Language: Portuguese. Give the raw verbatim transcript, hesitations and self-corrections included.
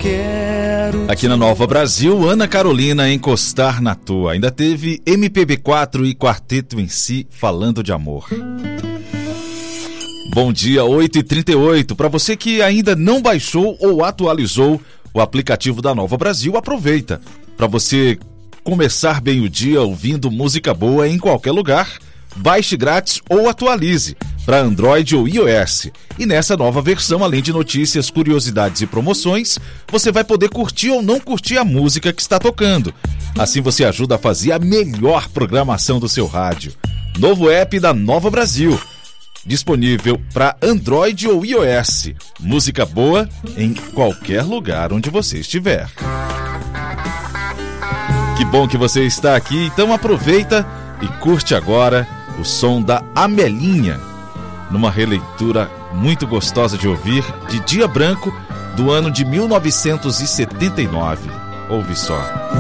quero. Aqui na Nova Brasil, Ana Carolina, Encostar na Tua. Ainda teve M P B quatro e Quarteto em Si, Falando de Amor. Bom dia, oito e trinta e oito. Para você que ainda não baixou ou atualizou o aplicativo da Nova Brasil, aproveita. Para você começar bem o dia ouvindo música boa em qualquer lugar, baixe grátis ou atualize para Android ou iOS. E nessa nova versão, além de notícias, curiosidades e promoções, você vai poder curtir ou não curtir a música que está tocando. Assim você ajuda a fazer a melhor programação do seu rádio. Novo app da Nova Brasil, disponível para Android ou iOS. Música boa em qualquer lugar onde você estiver. Que bom que você está aqui, então aproveita e curte agora o som da Amelinha, numa releitura muito gostosa de ouvir, de Dia Branco, do ano de mil novecentos e setenta e nove. Ouve só.